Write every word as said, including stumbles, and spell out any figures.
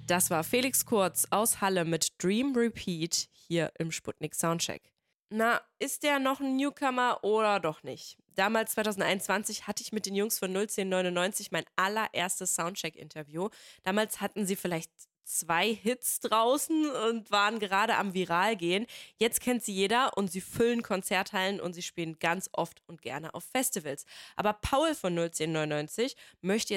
Das war Felix Kurz aus Halle mit Dream Repeat hier im Sputnik Soundcheck. Na, ist der noch ein Newcomer oder doch nicht? Damals zwanzig einundzwanzig hatte ich mit den Jungs von null zehn neunundneunzig mein allererstes Soundcheck-Interview. Damals hatten sie vielleicht zwei Hits draußen und waren gerade am Viral gehen. Jetzt kennt sie jeder und sie füllen Konzerthallen und sie spielen ganz oft und gerne auf Festivals. Aber Paul von null zehn neunundneunzig möchte